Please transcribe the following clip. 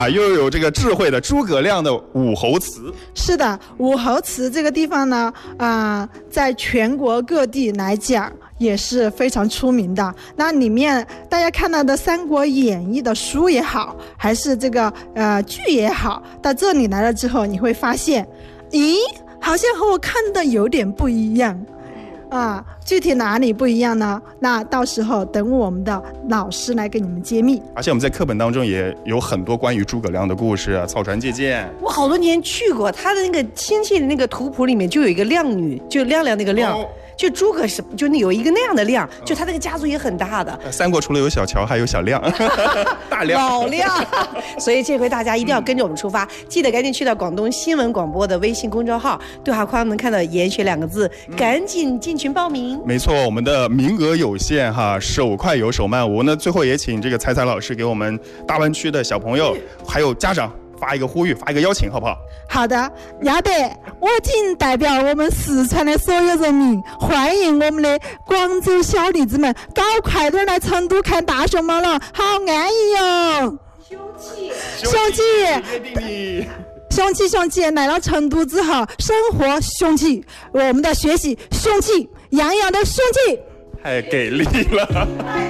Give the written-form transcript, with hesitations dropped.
又有这个智慧的诸葛亮的武侯祠。 是的，武侯祠这个地方呢，在全国各地来讲也是非常出名的。那里面大家看到的《三国演义》的书也好，还是这个剧也好，到这里来了之后，你会发现，咦，好像和我看的有点不一样。具体哪里不一样呢？那到时候等我们的老师来给你们揭秘。 而且我们在课本当中也有很多关于诸葛亮的故事，草船借箭。 我好多年去过，他的那个亲戚的那个图谱里面就有一个亮女，就亮亮那个亮。就诸葛是，就有一个那样的亮，就他那个家族也很大的。 三国除了有小乔，还有小亮，大亮、 老亮。所以这回大家一定要跟着我们出发，记得赶紧去到广东新闻广播的微信公众号，对话框能看到“研学”2个字，赶紧进群报名。 没错，我们的名额有限哈，手快有手慢无。那最后也请这个彩彩老师给我们大湾区的小朋友还有家长发一个呼吁，发一个邀请，好不好？ 好的，要得，我谨代表我们四川的所有人民，欢迎我们的广州小栗子们，搞快点来成都看大熊猫了，好安逸哟！雄起，来到成都之后，生活雄起，我们的学习雄起，样样都雄起， 太给力了。